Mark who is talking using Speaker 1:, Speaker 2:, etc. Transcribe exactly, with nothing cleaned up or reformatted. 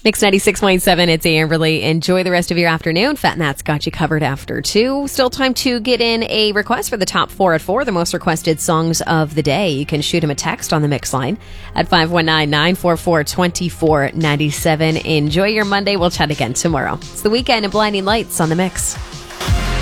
Speaker 1: Mix ninety-six point seven, it's Amberly. Enjoy the rest of your afternoon. Fat Matt's got you covered after two. Still time to get in a request for the top four at four, the most requested songs of the day. You can shoot him a text on the Mix line at five one nine, nine four four, two four nine seven. Enjoy your Monday. We'll chat again tomorrow. It's the weekend and Blinding Lights on the Mix.